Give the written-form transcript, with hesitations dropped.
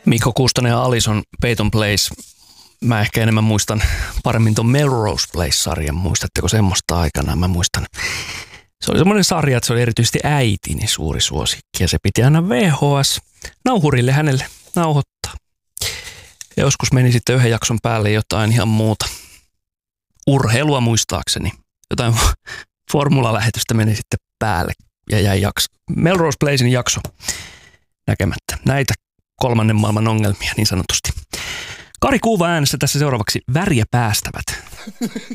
Mikko Kuustonen ja Alison Peyton Place. Mä ehkä enemmän muistan paremmin tuon Melrose Place-sarjan. Muistatteko semmoista aikanaan? Mä muistan. Se oli semmoinen sarja, että se oli erityisesti äitini suuri suosikki. Ja se piti aina VHS-nauhurille hänelle nauhoittaa. Ja joskus meni sitten yhden jakson päälle jotain ihan muuta. Urheilua muistaakseni. Jotain formulalähetystä meni sitten päälle ja jäi Melrose Placein jakso näkemättä. Näitä kolmannen maailman ongelmia niin sanotusti. Kari Kuuva äänessä tässä seuraavaksi Väriä päästävät.